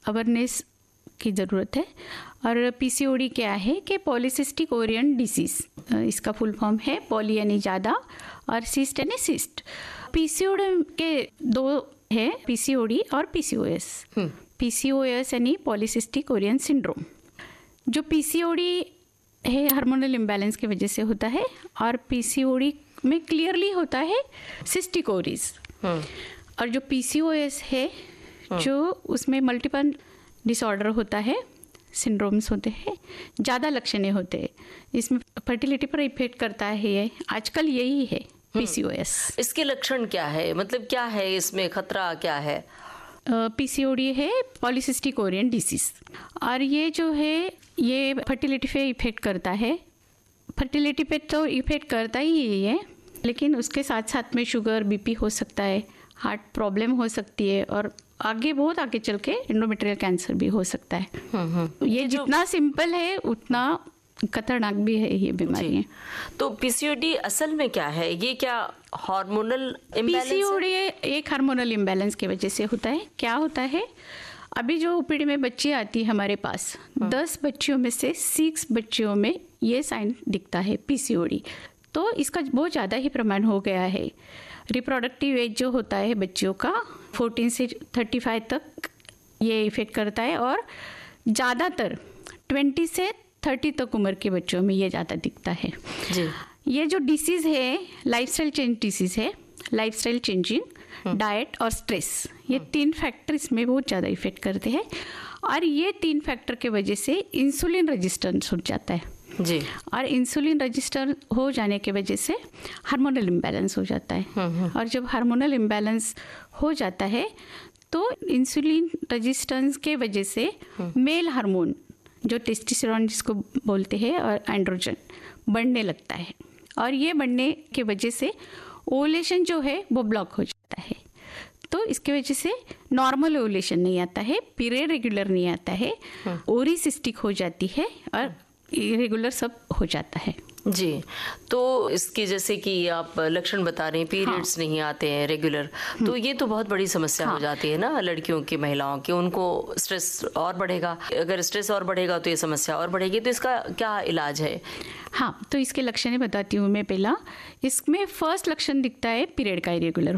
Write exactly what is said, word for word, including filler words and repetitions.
Awareness की ज़रूरत है। और पीसीओडी क्या है कि पॉलीसिस्टिक ओरियन डिसीज़, इसका फुल फॉर्म है पॉली यानी ज़्यादा और सिस्ट यानी सिस्ट। पीसीओडी के दो है, पीसीओडी और पीसीओएस। पीसीओएस यानी पॉलीसिस्टिक ओरियन सिंड्रोम। जो पीसीओडी है हार्मोनल इम्बैलेंस की वजह से होता है, और पीसीओडी में क्लियरली होता है सिस्टिक ओवरीज। और जो पीसीओएस है जो उसमें मल्टीपल डिसऑर्डर होता है, सिंड्रोम्स होते हैं, ज़्यादा लक्षण होते हैं, इसमें फर्टिलिटी पर इफेक्ट करता है। ये आजकल यही है पीसीओएस। इसके लक्षण क्या है, मतलब क्या है इसमें, खतरा क्या है? पीसीओडी है पॉलीसिस्टिक ओरियन डिसीज, और ये जो है ये फर्टिलिटी पे इफेक्ट करता है। फर्टिलिटी पे तो इफेक्ट करता ही है, लेकिन उसके साथ साथ में शुगर, बीपी हो सकता है, हार्ट प्रॉब्लम हो सकती है, और आगे बहुत आगे चल के एंडोमेट्रियल कैंसर भी हो सकता है। ये जितना सिंपल है उतना खतरनाक भी है ये बीमारी। तो पीसीओडी असल में क्या है? ये क्या हार्मोनल इम्बैलेंस? पीसीओडी एक हार्मोनल इम्बैलेंस की वजह से होता है। क्या होता है, अभी जो ओपीडी में बच्ची आती है हमारे पास, दस बच्चियों में से सिक्स बच्चियों में ये साइन दिखता है पीसीओडी। तो इसका बहुत ज़्यादा ही प्रमाण हो गया है। रिप्रोडक्टिव एज जो होता है बच्चियों का फोर्टीन से थर्टी फाइव तक ये इफेक्ट करता है, और ज़्यादातर ट्वेंटी से थर्टी तक उम्र के बच्चों में ये ज़्यादा दिखता है जी। ये जो डिसीज़ है लाइफस्टाइल चेंज डिसीज़ है। लाइफस्टाइल चेंजिंग, डाइट और स्ट्रेस, ये तीन फैक्टर इसमें बहुत ज़्यादा इफेक्ट करते हैं, और ये तीन फैक्टर के वजह से इंसुलिन रेजिस्टेंस हो जाता है जी। और इंसुलिन रजिस्टर हो जाने की वजह से हार्मोनल इम्बैलेंस हो जाता है। और जब हार्मोनल इम्बैलेंस हो जाता है तो इंसुलिन रजिस्टेंस के वजह से मेल हार्मोन जो टेस्टोस्टेरोन जिसको बोलते हैं और एंड्रोजन बढ़ने लगता है, और ये बढ़ने की वजह से ओवुलेशन जो है वो ब्लॉक हो जाता है। तो इसके वजह से नॉर्मल ओवुलेशन नहीं आता है, पीरियड रेगुलर नहीं आता है, ओरी सिस्टिक हो जाती है और इरेगुलर सब हो जाता है जी। तो इसके जैसे कि आप लक्षण बता रहे हैं, पीरियड्स हाँ। नहीं आते हैं रेगुलर, तो ये तो बहुत बड़ी समस्या हाँ। हो जाती है ना लड़कियों की, महिलाओं की। उनको स्ट्रेस और बढ़ेगा, अगर स्ट्रेस और बढ़ेगा तो ये समस्या और बढ़ेगी। तो इसका क्या इलाज है? हाँ, तो इसके लक्षण बताती हूँ मैं। पहला, इसमें फर्स्ट लक्षण दिखता है पीरियड का इरेगुलर